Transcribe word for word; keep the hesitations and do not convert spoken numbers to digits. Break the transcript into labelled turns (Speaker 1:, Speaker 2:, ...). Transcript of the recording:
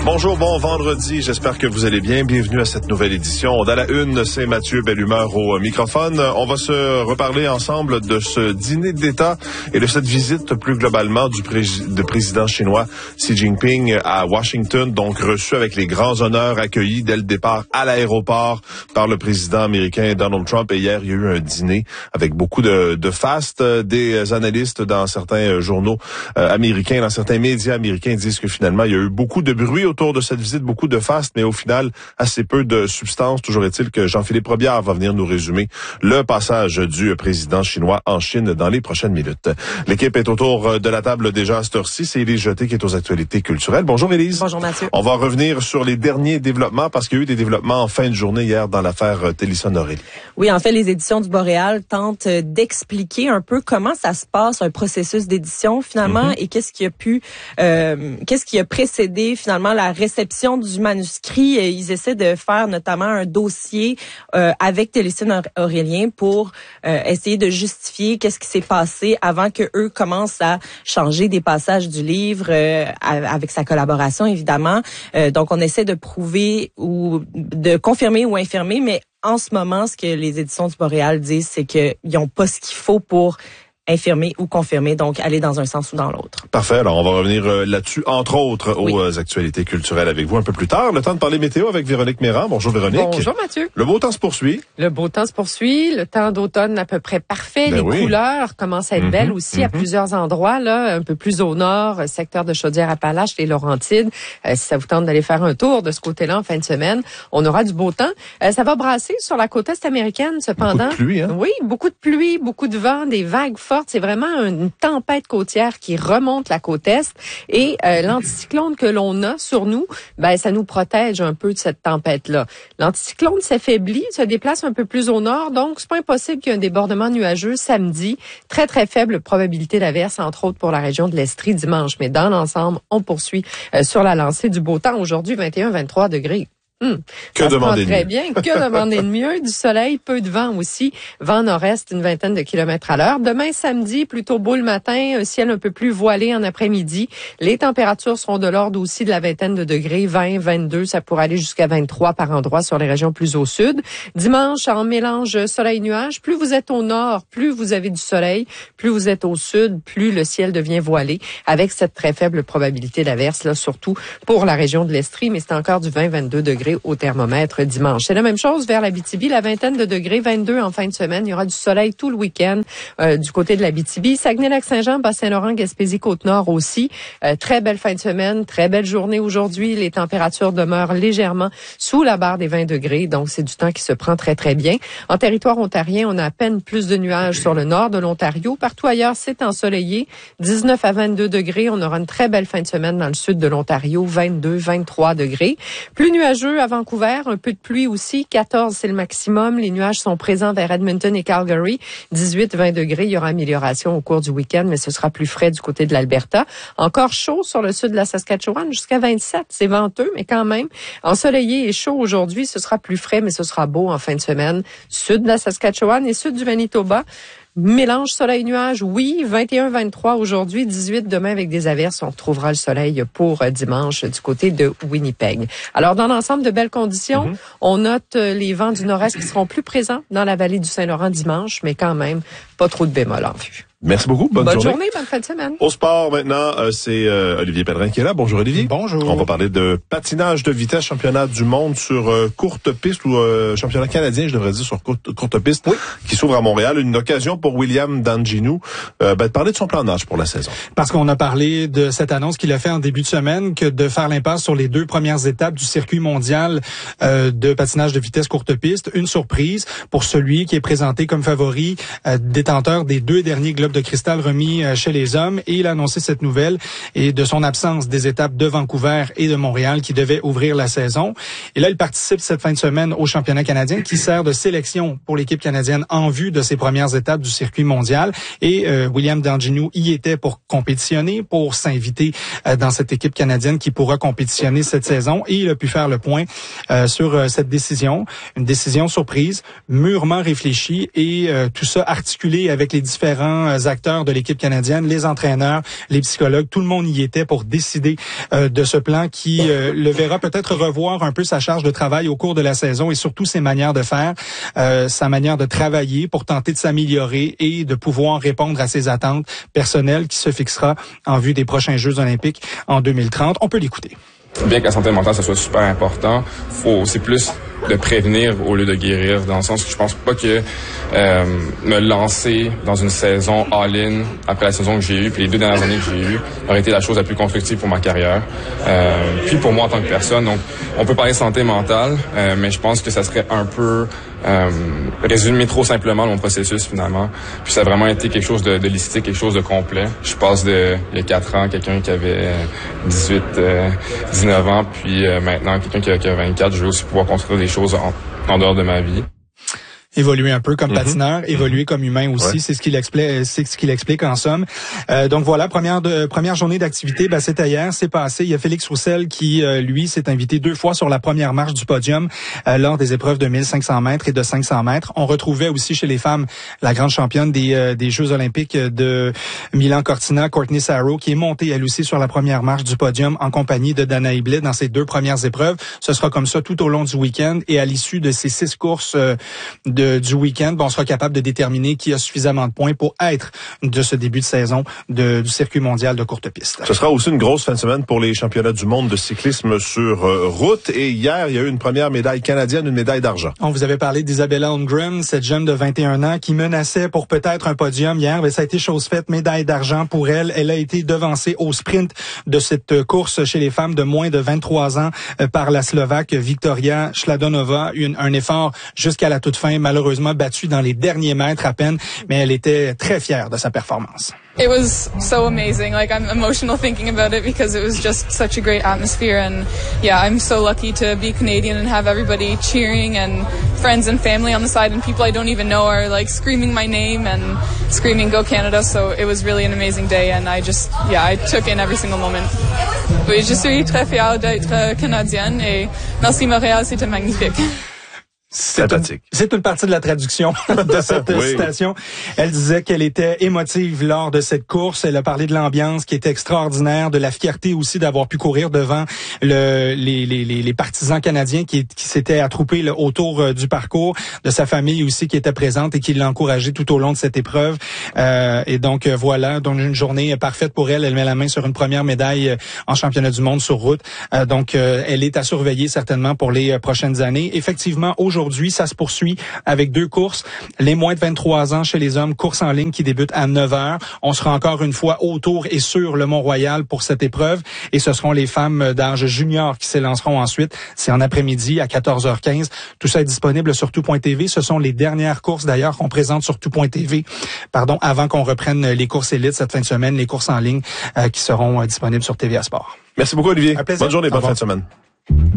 Speaker 1: Bonjour, bon vendredi, j'espère que vous allez bien. Bienvenue à cette nouvelle édition. Dans la une, c'est Mathieu Bellumeur au microphone. On va se reparler ensemble de ce dîner d'État et de cette visite plus globalement du pré- de président chinois Xi Jinping à Washington, donc reçu avec les grands honneurs, accueilli dès le départ à l'aéroport par le président américain Donald Trump. Et hier, il y a eu un dîner avec beaucoup de, de faste. Des analystes dans certains journaux euh, américains, dans certains médias américains disent que finalement, il y a eu beaucoup de bruit autour de cette visite, beaucoup de faste, mais au final, assez peu de substance. Toujours est-il que Jean-Philippe Robillard va venir nous résumer le passage du président chinois en Chine dans les prochaines minutes. L'équipe est autour de la table déjà à cette heure-ci. C'est Élise Jeté qui est aux actualités culturelles. Bonjour Élise.
Speaker 2: Bonjour Mathieu.
Speaker 1: On va revenir sur les derniers développements parce qu'il y a eu des développements en fin de journée hier dans l'affaire Télésson-Aurélie.
Speaker 2: Oui, en fait, les éditions du Boréal tentent d'expliquer un peu comment ça se passe, un processus d'édition finalement, mm-hmm. et qu'est-ce qui a pu, euh, qu'est-ce qui a précédé finalement la réception du manuscrit. Ils essaient de faire notamment un dossier euh, avec Télésson-Aurélien pour euh, essayer de justifier qu'est-ce qui s'est passé avant que eux commencent à changer des passages du livre euh, avec sa collaboration évidemment. Euh, donc on essaie de prouver ou de confirmer ou infirmer, mais en ce moment, ce que les éditions du Boréal disent, c'est qu'ils n'ont pas ce qu'il faut pour infirmer ou confirmer, donc aller dans un sens ou dans l'autre.
Speaker 1: Parfait. Alors, on va revenir euh, là-dessus, entre autres, aux
Speaker 2: oui.
Speaker 1: euh, actualités culturelles avec vous un peu plus tard. Le temps de parler météo avec Véronique Méran. Bonjour Véronique.
Speaker 3: Bonjour Mathieu.
Speaker 1: Le beau temps se poursuit.
Speaker 3: Le beau temps se poursuit. Le temps d'automne à peu près parfait.
Speaker 1: Ben
Speaker 3: Les
Speaker 1: oui.
Speaker 3: couleurs commencent à être mm-hmm. belles aussi mm-hmm. à plusieurs endroits, là, un peu plus au nord, secteur de Chaudière-Appalaches, les Laurentides. Euh, si ça vous tente d'aller faire un tour de ce côté-là en fin de semaine, on aura du beau temps. Euh, ça va brasser sur la côte est américaine, cependant.
Speaker 1: Beaucoup de pluie, hein?
Speaker 3: Oui, beaucoup de pluie, beaucoup de vent, des vagues fortes. C'est vraiment un une tempête côtière qui remonte la côte est et euh, l'anticyclone que l'on a sur nous, ben ça nous protège un peu de cette tempête-là. L'anticyclone s'affaiblit, se déplace un peu plus au nord, donc c'est pas impossible qu'il y ait un débordement nuageux samedi. Très, très faible probabilité d'averse, entre autres pour la région de l'Estrie dimanche. Mais dans l'ensemble, on poursuit euh, sur la lancée du beau temps. Aujourd'hui, vingt et un à vingt-trois degrés. Hum,
Speaker 1: que demander de
Speaker 3: très
Speaker 1: mieux?
Speaker 3: bien. Que demander de mieux? Du soleil, peu de vent aussi. Vent nord-est, une vingtaine de kilomètres à l'heure. Demain, samedi, plutôt beau le matin, un ciel un peu plus voilé en après-midi. Les températures seront de l'ordre aussi de la vingtaine de degrés, vingt, vingt-deux. Ça pourrait aller jusqu'à vingt-trois par endroit sur les régions plus au sud. Dimanche, en mélange soleil-nuage. Plus vous êtes au nord, plus vous avez du soleil. Plus vous êtes au sud, plus le ciel devient voilé avec cette très faible probabilité d'averse, là, surtout pour la région de l'Estrie. Mais c'est encore du vingt à vingt-deux degrés au thermomètre dimanche. C'est la même chose vers l'Abitibi, la vingtaine de degrés, vingt-deux en fin de semaine. Il y aura du soleil tout le week-end euh, du côté de l'Abitibi. Saguenay-Lac-Saint-Jean, Bas-Saint-Laurent, Gaspésie, Côte-Nord aussi. Euh, très belle fin de semaine, très belle journée aujourd'hui. Les températures demeurent légèrement sous la barre des vingt degrés, donc c'est du temps qui se prend très, très bien. En territoire ontarien, on a à peine plus de nuages sur le nord de l'Ontario. Partout ailleurs, c'est ensoleillé. dix-neuf à vingt-deux degrés. On aura une très belle fin de semaine dans le sud de l'Ontario, vingt-deux, vingt-trois degrés. Plus nuageux à Vancouver, un peu de pluie aussi, quatorze c'est le maximum. Les nuages sont présents vers Edmonton et Calgary, dix-huit à vingt degrés. Il y aura amélioration au cours du week-end, mais ce sera plus frais du côté de l'Alberta. Encore chaud sur le sud de la Saskatchewan, jusqu'à vingt-sept. C'est venteux, mais quand même. Ensoleillé et chaud aujourd'hui, ce sera plus frais, mais ce sera beau en fin de semaine. Sud de la Saskatchewan et sud du Manitoba. Mélange soleil-nuage, oui, vingt et un à vingt-trois aujourd'hui, dix-huit demain avec des averses. On retrouvera le soleil pour dimanche du côté de Winnipeg. Alors, dans l'ensemble de belles conditions, mm-hmm. on note les vents du nord-est qui seront plus présents dans la vallée du Saint-Laurent dimanche, mais quand même, pas trop de bémol en vue.
Speaker 1: Merci beaucoup. Bonne,
Speaker 3: bonne
Speaker 1: journée.
Speaker 3: journée, bonne fin de semaine.
Speaker 1: Au sport, maintenant, euh, c'est euh, Olivier Pellerin qui est là. Bonjour, Olivier.
Speaker 4: Bonjour.
Speaker 1: On va parler de patinage de vitesse, championnat du monde sur euh, courte piste ou euh, championnat canadien, je devrais dire, sur courte, courte piste,
Speaker 4: oui.
Speaker 1: qui s'ouvre à Montréal. Une occasion pour William Danginou euh, ben, de parler de son plan de nage pour la saison.
Speaker 4: Parce qu'on a parlé de cette annonce qu'il a fait en début de semaine, que de faire l'impasse sur les deux premières étapes du circuit mondial euh, de patinage de vitesse courte piste. Une surprise pour celui qui est présenté comme favori, euh, détenteur des deux derniers globes de cristal remis chez les hommes, et il a annoncé cette nouvelle et de son absence des étapes de Vancouver et de Montréal qui devaient ouvrir la saison. Et là, il participe cette fin de semaine au championnat canadien qui sert de sélection pour l'équipe canadienne en vue de ses premières étapes du circuit mondial. Et euh, William Danginou y était pour compétitionner, pour s'inviter euh, dans cette équipe canadienne qui pourra compétitionner cette saison. Et il a pu faire le point euh, sur euh, cette décision, une décision surprise, mûrement réfléchie et euh, tout ça articulé articulé avec les différents acteurs de l'équipe canadienne, les entraîneurs, les psychologues. Tout le monde y était pour décider euh, de ce plan qui euh, le verra peut-être revoir un peu sa charge de travail au cours de la saison et surtout ses manières de faire, euh, sa manière de travailler pour tenter de s'améliorer et de pouvoir répondre à ses attentes personnelles qui se fixera en vue des prochains Jeux olympiques en deux mille trente. On peut l'écouter.
Speaker 5: Bien que la santé mentale, ça soit super important, faut, c'est plus de prévenir au lieu de guérir, dans le sens que je pense pas que euh, me lancer dans une saison all-in après la saison que j'ai eue, puis les deux dernières années que j'ai eues, aurait été la chose la plus constructive pour ma carrière, euh, puis pour moi en tant que personne. Donc, on peut parler santé mentale, euh, mais je pense que ça serait un peu euh, résumer trop simplement mon processus finalement. Puis ça a vraiment été quelque chose de, de holistique, quelque chose de complet. Je passe de, il y a quatre ans, quelqu'un qui avait dix-huit, dix-neuf ans, puis euh, maintenant quelqu'un qui a, qui a vingt-quatre, je vais aussi pouvoir construire des choses en, en dehors de ma vie.
Speaker 4: Évoluer un peu comme
Speaker 1: mm-hmm.
Speaker 4: patineur, évoluer comme humain aussi, ouais. c'est ce qu'il explique, c'est ce qu'il explique en somme. Euh, donc voilà, première de, première journée d'activité, ben c'était hier, c'est passé. Il y a Félix Roussel qui euh, lui s'est invité deux fois sur la première marche du podium euh, lors des épreuves de mille cinq cents mètres et de cinq cents mètres. On retrouvait aussi chez les femmes la grande championne des euh, des Jeux olympiques de Milan Cortina, Courtney Sarro, qui est montée elle aussi sur la première marche du podium en compagnie de Danae Blais dans ses deux premières épreuves. Ce sera comme ça tout au long du week-end et à l'issue de ces six courses euh, de du week-end, bon, on sera capable de déterminer qui a suffisamment de points pour être de ce début de saison de, du circuit mondial de courte piste.
Speaker 1: Ce sera aussi une grosse fin de semaine pour les championnats du monde de cyclisme sur euh, route. Et hier, il y a eu une première médaille canadienne, une médaille d'argent.
Speaker 4: On vous avait parlé d'Isabella Holmgren, cette jeune de vingt et un ans qui menaçait pour peut-être un podium hier, mais ça a été chose faite, médaille d'argent pour elle. Elle a été devancée au sprint de cette course chez les femmes de moins de vingt-trois ans euh, par la Slovaque Victoria Šladová. Une, un effort jusqu'à la toute fin, malheureusement battue dans les derniers mètres à peine, mais elle était très fière de sa performance.
Speaker 6: It was so amazing. Like, I'm emotional thinking about it because it was just such a great atmosphere, and yeah, I'm so lucky to be Canadian and have everybody cheering and friends and family on the side and people I don't even know are like screaming my name and screaming Go Canada. So it was really an amazing day, and I just, yeah, I took in every single moment. Oui, je suis très fière d'être canadienne et merci Montréal, c'était magnifique.
Speaker 4: C'est une, c'est une partie de la traduction de cette oui. citation. Elle disait qu'elle était émotive lors de cette course. Elle a parlé de l'ambiance qui était extraordinaire, de la fierté aussi d'avoir pu courir devant le, les, les, les partisans canadiens qui, qui s'étaient attroupés là, autour du parcours, de sa famille aussi qui était présente et qui l'a encouragée tout au long de cette épreuve. Euh, et donc voilà, donc une journée parfaite pour elle. Elle met la main sur une première médaille en championnat du monde sur route. Euh, donc euh, elle est à surveiller certainement pour les prochaines années. Effectivement, aujourd'hui, Aujourd'hui, ça se poursuit avec deux courses. Les moins de vingt-trois ans chez les hommes, course en ligne qui débute à neuf heures. On sera encore une fois autour et sur le Mont-Royal pour cette épreuve. Et ce seront les femmes d'âge junior qui s'élanceront ensuite. C'est en après-midi à quatorze heures quinze. Tout ça est disponible sur tout point t v. Ce sont les dernières courses d'ailleurs qu'on présente sur tout point t v. Pardon, avant qu'on reprenne les courses élites cette fin de semaine, les courses en ligne euh, qui seront euh, disponibles sur T V A Sport.
Speaker 1: Merci beaucoup, Olivier.
Speaker 4: Un plaisir.
Speaker 1: Bonne journée, bonne fin de semaine.